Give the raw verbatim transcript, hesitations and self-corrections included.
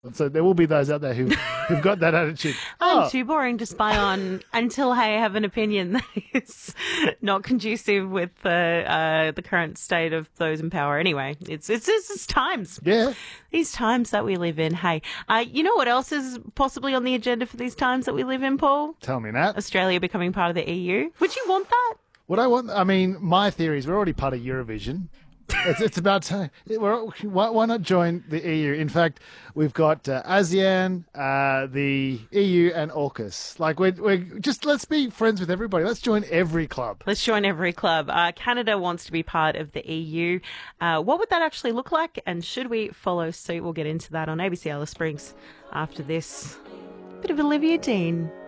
So there will be those out there who, who've got that attitude. I'm Oh, too boring to spy on until I have an opinion that is not conducive with the uh, the current state of those in power. Anyway, it's it's it's, it's times. yeah. These times that we live in. Hey, uh, you know what else is possibly on the agenda for these times that we live in, Paul? Tell me, Nat. Australia becoming part of the E U. Would you want that? What I want, I mean, my theory is we're already part of Eurovision. It's, it's about time. We're, why, why not join the E U? In fact, we've got uh, ASEAN, uh, the E U, and AUKUS. Like, we're, we're just, let's be friends with everybody. Let's join every club. Let's join every club. Uh, Canada wants to be part of the E U. Uh, what would that actually look like? And should we follow suit? We'll get into that on A B C Alice Springs after this. Bit of Olivia Dean.